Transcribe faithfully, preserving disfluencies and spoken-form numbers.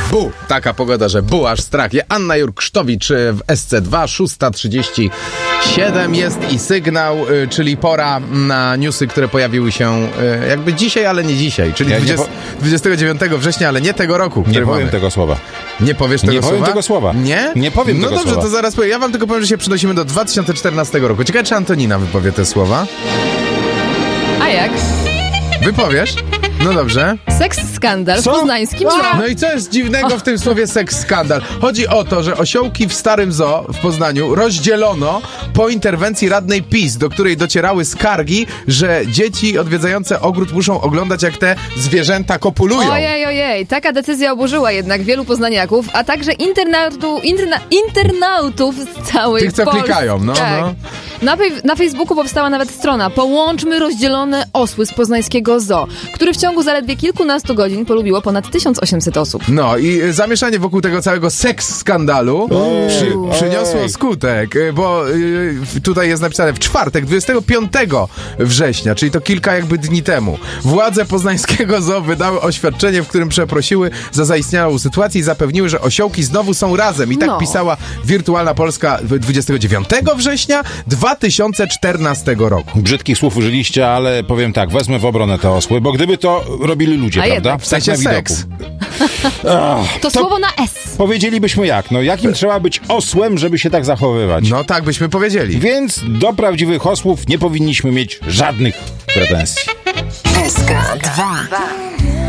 Bu! Taka pogoda, że bu, aż strach. Ja Anna Jurksztowicz w S C dwa, szósta trzydzieści siedem jest i sygnał, czyli pora na newsy, które pojawiły się jakby dzisiaj, ale nie dzisiaj, czyli Ja dwudziestego, po... dwudziestego dziewiątego września, ale nie tego roku. Nie powiem mamy. tego słowa. Nie powiesz tego nie słowa? Nie powiem tego słowa. Nie? Nie powiem no tego dobrze, słowa. to zaraz powiem. Ja wam tylko powiem, że się przenosimy do dwa tysiące czternastego roku. Ciekawe, czy Antonina wypowie te słowa? A jak? Wypowiesz? No dobrze. Seks skandal w Co? poznańskim zoo. No i co jest dziwnego w tym słowie seks skandal? Chodzi o to, że osiołki w Starym Zoo w Poznaniu rozdzielono po interwencji radnej PiS, do której docierały skargi, że dzieci odwiedzające ogród muszą oglądać, jak te zwierzęta kopulują. Ojej, ojej, taka decyzja oburzyła jednak wielu poznaniaków, a także internautu, interna, internautów z całej Tych, co Polski. klikają, no, tak. no. Na, fej- na Facebooku powstała nawet strona Połączmy rozdzielone osły z poznańskiego zoo, który w ciągu zaledwie kilkunastu godzin polubiło ponad tysiąc osiemset osób. No i zamieszanie wokół tego całego seks skandalu przy, przyniosło skutek, bo y, tutaj jest napisane w czwartek, dwudziestego piątego września, czyli to kilka jakby dni temu. Władze poznańskiego zoo wydały oświadczenie, w którym przeprosiły za zaistniałą sytuację i zapewniły, że osiołki znowu są razem. I tak No. pisała Wirtualna Polska dwudziestego dziewiątego września dwa tysiące czternastego roku. Brzydkich słów użyliście, ale powiem tak, wezmę w obronę te osły, bo gdyby to robili ludzie, A prawda? jednak. W sensie Tak na seks. widoku. Ach, To, słowo na S. powiedzielibyśmy jak, no jakim trzeba być osłem, żeby się tak zachowywać. No tak byśmy powiedzieli. Więc do prawdziwych osłów nie powinniśmy mieć żadnych pretensji. S K dwa.